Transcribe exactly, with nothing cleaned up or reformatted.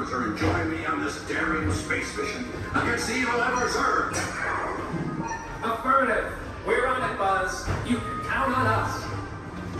Arbiter and join me on this daring space mission against the evil Emperor's Earth? Affirmative. We're on it, Buzz. You can count on us.